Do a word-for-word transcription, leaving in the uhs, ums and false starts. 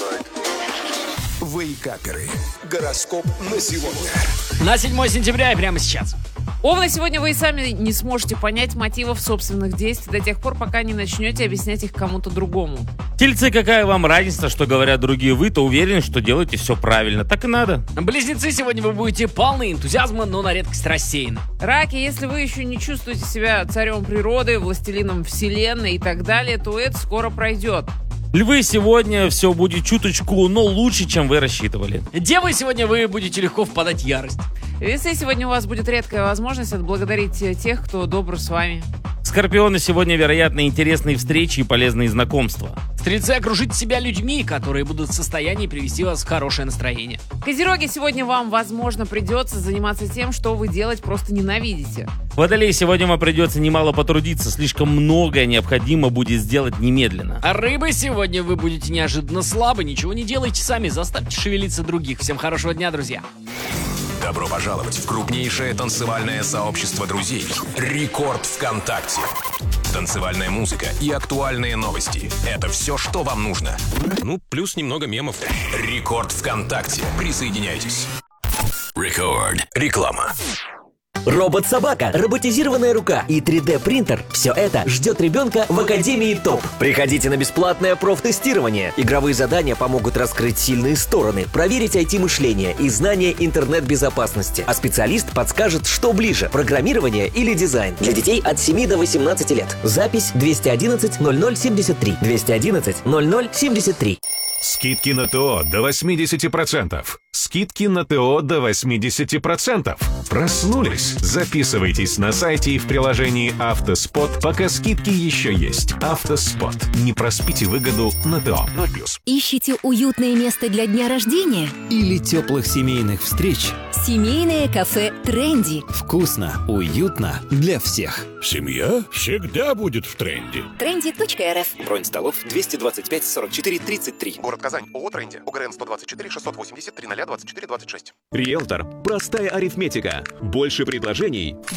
Вейкаперы. Гороскоп на сегодня. На седьмое сентября и прямо сейчас. Овны, сегодня вы и сами не сможете понять мотивов собственных действий до тех пор, пока не начнете объяснять их кому-то другому. Тельцы, какая вам разница, что говорят другие? Вы-то уверены, что делаете все правильно. Так и надо. Близнецы, сегодня вы будете полны энтузиазма, но на редкость рассеяны. Раки, если вы еще не чувствуете себя царем природы, властелином вселенной и так далее, то это скоро пройдет. Львы, сегодня все будет чуточку, но лучше, чем вы рассчитывали. Девы, сегодня вы будете легко впадать в ярость. Весы, сегодня у вас будет редкая возможность отблагодарить тех, кто добр с вами. Скорпионы, сегодня, вероятно, интересные встречи и полезные знакомства. Стрельцы, окружите себя людьми, которые будут в состоянии привести вас в хорошее настроение. Козероги, сегодня вам, возможно, придется заниматься тем, что вы делать просто ненавидите. Водолей, сегодня вам придется немало потрудиться, слишком многое необходимо будет сделать немедленно. А рыбы, сегодня вы будете неожиданно слабы, ничего не делайте сами, заставьте шевелиться других. Всем хорошего дня, друзья. Добро пожаловать в крупнейшее танцевальное сообщество друзей «Рекорд ВКонтакте». Танцевальная музыка и актуальные новости – это все, что вам нужно. Ну, плюс немного мемов. «Рекорд ВКонтакте». Присоединяйтесь. Рекорд. Реклама. Робот-собака, роботизированная рука и три дэ принтер – все это ждет ребенка в Академии ТОП. Приходите на бесплатное профтестирование. Игровые задания помогут раскрыть сильные стороны, проверить ай ти-мышление и знания интернет-безопасности. А специалист подскажет, что ближе – программирование или дизайн. Для детей от семи до восемнадцати лет. Запись двести одиннадцать ноль ноль семьдесят три. двести одиннадцать ноль ноль семьдесят три. Скидки на ТО до восьмидесяти процентов. Скидки на ТО до восьмидесяти процентов. Проснулись? Записывайтесь на сайте и в приложении «Автоспот», пока скидки еще есть. «Автоспот». Не проспите выгоду на ТО. ноль плюс. Ищите уютное место для дня рождения? Или теплых семейных встреч? Семейное кафе «Тренди». Вкусно, уютно для всех. Семья всегда будет в тренде. тренди точка эр эф. Бронь столов двести двадцать пять сорок четыре тридцать три. Город Казань. ООО «Тренди». ОГРН сто двадцать четыре шестьсот восемьдесят три ноль двадцать четыре двадцать шесть. Риэлтор. Простая арифметика. Больше предложений.